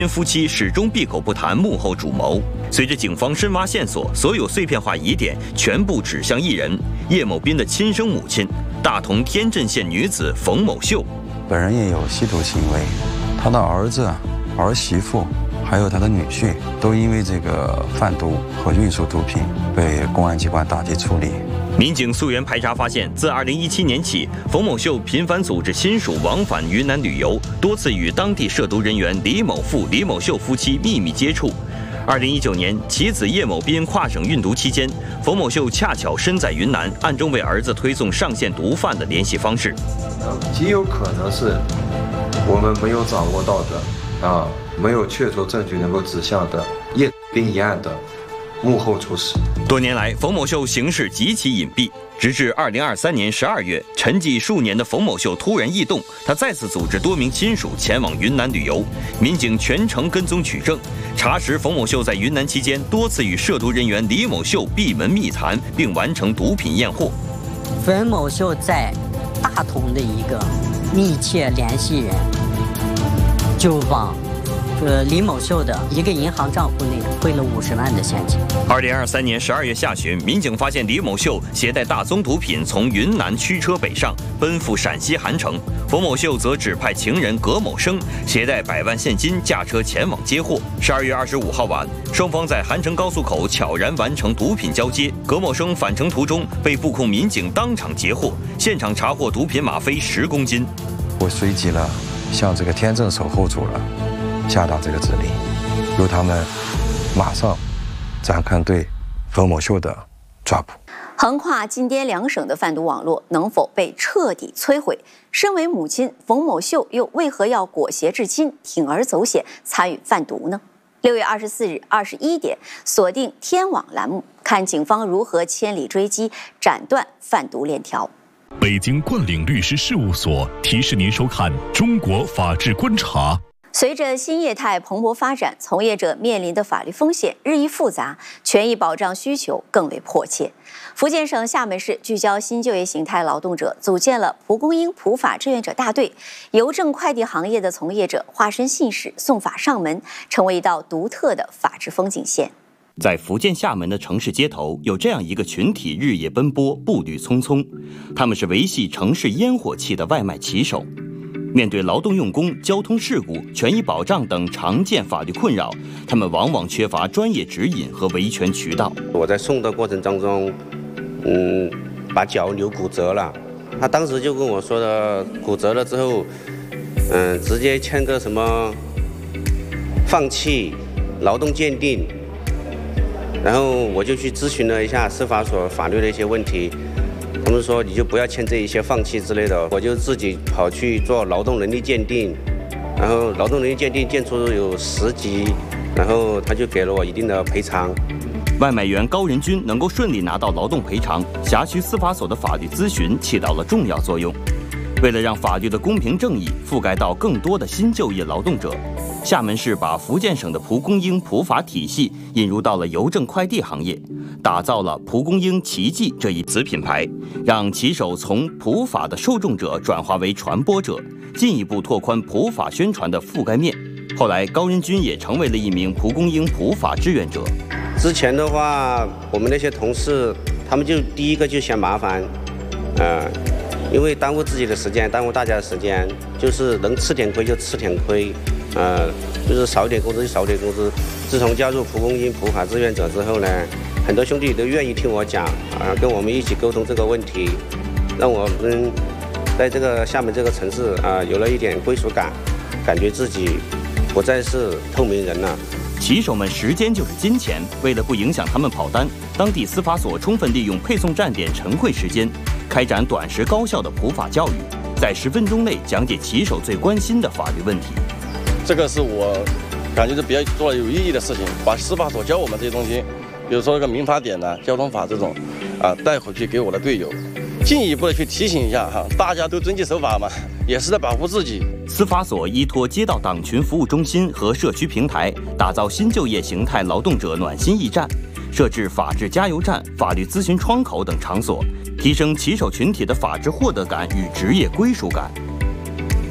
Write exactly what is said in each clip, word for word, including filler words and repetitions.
夫妻始终闭口不谈幕后主谋。随着警方深挖线索，所有碎片化疑点全部指向一人：叶某斌的亲生母亲，大同天镇县女子冯某秀。 本人也有吸毒行为，他的儿子、儿媳妇还有他的女婿，都因为这个贩毒和运输毒品被公安机关打击处理。 民警溯源排查发现，自二零一七年起，冯某秀频繁组织亲属往返云南旅游，多次与当地涉毒人员李某富、李某秀夫妻秘密接触。二零一九年，其子叶某斌跨省运毒期间，冯某秀恰巧身在云南，暗中为儿子推送上线毒贩的联系方式。 极有可能是我们没有掌握到的啊，没有确凿证据能够指向的叶斌一案的幕后主使。 多年来，冯某秀行事极其隐蔽，直至二零二三年十二月，沉寂数年的冯某秀突然异动，他再次组织多名亲属前往云南旅游。民警全程跟踪取证，查实冯某秀在云南期间多次与涉毒人员李某秀闭门密谈，并完成毒品验货。 冯某秀在大同的一个密切联系人，就往 呃，李某秀的一个银行账户内汇了五十万的现金。 二零二三年十二月下旬，民警发现李某秀携带大宗毒品从云南驱车北上，奔赴陕西韩城。冯某秀则指派情人葛某生携带百万现金驾车前往接货。十二月二十五号晚，双方在韩城高速口悄然完成毒品交接。葛某生返程途中被布控民警当场截获，现场查获毒品吗啡十公斤。 我随即呢向这个天正守候组了 下达这个指令，由他们马上展开对冯某秀的抓捕。 横跨金滇两省的贩毒网络能否被彻底摧毁？身为母亲，冯某秀又为何要裹挟至亲，铤而走险参与贩毒呢？六月二十四日二十一点，锁定天网栏目，看警方如何千里追击，斩断贩毒链条。 北京冠岭律师事务所提示您收看《中国法治观察》。 随着新业态蓬勃发展，从业者面临的法律风险日益复杂，权益保障需求更为迫切。福建省厦门市聚焦新就业形态劳动者，组建了蒲公英普法志愿者大队，邮政快递行业的从业者化身信使，送法上门，成为一道独特的法治风景线。 在福建厦门的城市街头，有这样一个群体，日夜奔波，步履匆匆。他们是维系城市烟火气的外卖骑手。面对劳动用工、交通事故、权益保障等常见法律困扰，他们往往缺乏专业指引和维权渠道。 我在送的过程当中，嗯，把脚扭骨折了。他当时就跟我说的，骨折了之后，嗯，直接签个什么放弃劳动鉴定。 然后我就去咨询了一下司法所法律的一些问题，他们说你就不要签这一些放弃之类的，我就自己跑去做劳动能力鉴定，然后劳动能力鉴定鉴出有十级，然后他就给了我一定的赔偿。 外卖员高仁军能够顺利拿到劳动赔偿，辖区司法所的法律咨询起到了重要作用。为了让法律的公平正义覆盖到更多的新就业劳动者， 厦门市把福建省的蒲公英普法体系引入到了邮政快递行业，打造了蒲公英奇迹这一子品牌，让骑手从普法的受众者转化为传播者，进一步拓宽普法宣传的覆盖面。后来，高仁军也成为了一名蒲公英普法志愿者。 之前的话，我们那些同事，他们就第一个就嫌麻烦，呃，因为耽误自己的时间，耽误大家的时间，就是能吃点亏就吃点亏。 呃，就是少点工资就少点工资。自从加入蒲公英普法志愿者之后呢，很多兄弟都愿意听我讲，啊，跟我们一起沟通这个问题，让我们在这个厦门这个城市啊，有了一点归属感，感觉自己不再是透明人了。 骑手们时间就是金钱，为了不影响他们跑单，当地司法所充分利用配送站点晨会时间，开展短时高效的普法教育，在十分钟内讲解骑手最关心的法律问题。 这个是我感觉是比较做了有意义的事情，把司法所教我们这些东西，比如说这个民法典呐、交通法这种，啊，带回去给我的队友，进一步的去提醒一下哈，大家都遵纪守法嘛，也是在保护自己。 司法所依托街道党群服务中心和社区平台，打造新就业形态劳动者暖心驿站，设置法治加油站、法律咨询窗口等场所，提升骑手群体的法治获得感与职业归属感。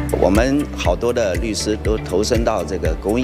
我们好多的律师都投身到这个公益